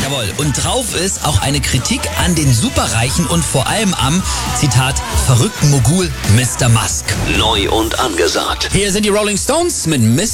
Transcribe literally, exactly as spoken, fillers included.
Jawohl. Und drauf ist auch eine Kritik an den Superreichen und vor allem am, Zitat, verrückten Mogul Mister Musk. Neu und angesagt. Hier sind die Rolling Stones mit Mister